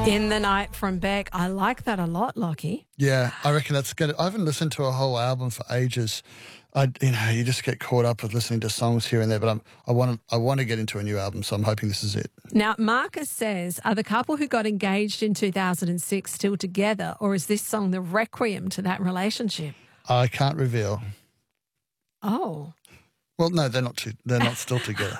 In the Night from Beck. I like that a lot, Lockie. Yeah, I reckon that's good. I haven't listened to a whole album for ages. You just get caught up with listening to songs here and there. But I want to get into a new album, so I'm hoping this is it. Now, Marcus says, are the couple who got engaged in 2006 still together, or is this song the requiem to that relationship? I can't reveal. Oh. Well, no, they're not. They're not still together.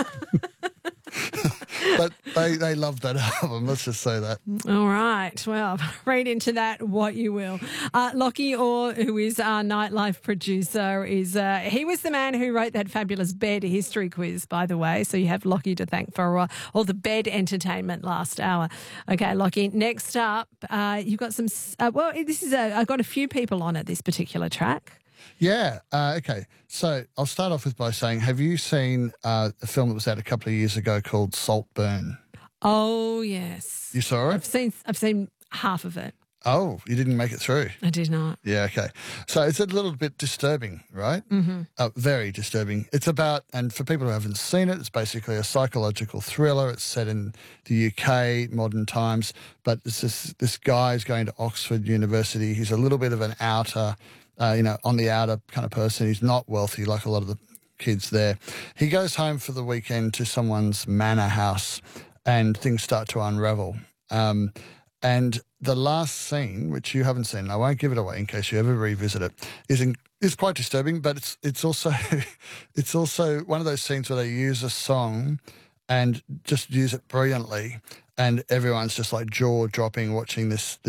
But they love that album. Let's just say that. All right. Well, read into that what you will. Lockie Orr, who is our nightlife producer, he was the man who wrote that fabulous bed history quiz, by the way. So you have Lockie to thank for all the bed entertainment last hour. Okay, Lockie. Next up, you've got some. I've got a few people on it. This particular track. Yeah. Okay. So I'll start off by saying, have you seen a film that was out a couple of years ago called Saltburn? Oh yes. You saw it? I've seen half of it. Oh, you didn't make it through? I did not. Yeah, okay. So it's a little bit disturbing, right? Mm-hmm. Very disturbing. It's about, and for people who haven't seen it, it's basically a psychological thriller. It's set in the UK, modern times, but it's this guy is going to Oxford University. He's a little bit of an outer, on the outer kind of person. He's not wealthy like a lot of the kids there. He goes home for the weekend to someone's manor house and things start to unravel. And the last scene, which you haven't seen, and I won't give it away in case you ever revisit it, is quite disturbing, but it's also it's also one of those scenes where they use a song and just use it brilliantly, and everyone's just like jaw dropping watching this